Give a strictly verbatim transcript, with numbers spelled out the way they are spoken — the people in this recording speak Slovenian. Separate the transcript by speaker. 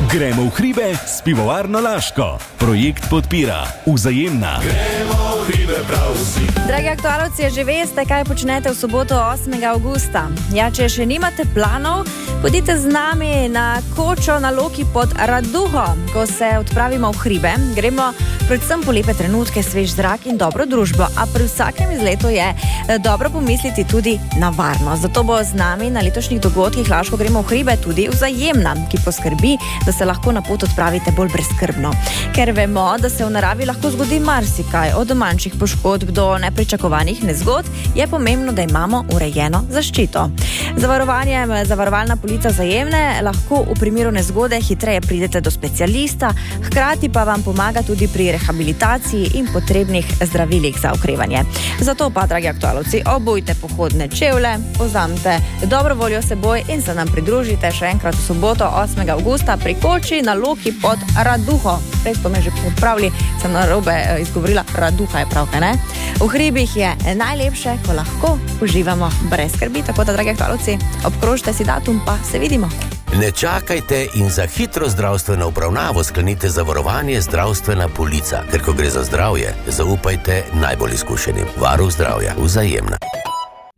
Speaker 1: Gremo v hribe s pivovarno Laško. Projekt podpira Vzajemna. Gremo v hribe prav vsi.
Speaker 2: Dragi aktualci, že veste, kaj počnete v soboto osmega avgusta. Ja, če še nimate planov, pojdite z nami na kočo na Loki pod Raduho. Ko se odpravimo v hribe, gremo predvsem po lepe trenutke, svež zrak in dobro družbo. A pri vsakem izletu je dobro pomisliti tudi na varnost. Zato bo z nami na letošnjih dogodkih Laško gremo v hribe tudi Vzajemna, ki poskrbi, da se lahko na pot odpravite bolj brezskrbno. Ker vemo, da se v naravi lahko zgodi marsikaj, od manjših poškodb do nepričakovanih nezgod, je pomembno, da imamo urejeno zaščito. Zavarovanjem zavarovalna polica Vzajemne lahko v primeru nezgode hitreje pridete do specialista, hkrati pa vam pomaga tudi pri rehabilitaciji in potrebnih zdravilih za okrevanje. Zato pa, dragi aktualci, obujte pohodne čevlje, vzamite dobro voljo seboj in se nam pridružite še enkrat v soboto osmega avgusta pri koči na Loki pod Raduho. Prej smo me že popravili, sem narobe izgovorila, Raduha je pravka, ne? V hribih je najlepše, ko lahko uživamo brez skrbi, tako da, dragi aktualci, obkrožite si datum, pa se vidimo.
Speaker 3: Ne čakajte in za hitro zdravstveno obravnavo sklenite zavarovanje zdravstvena polica, ker ko gre za zdravje, zaupajte najbolj izkušenim. Varuh zdravja, Vzajemna.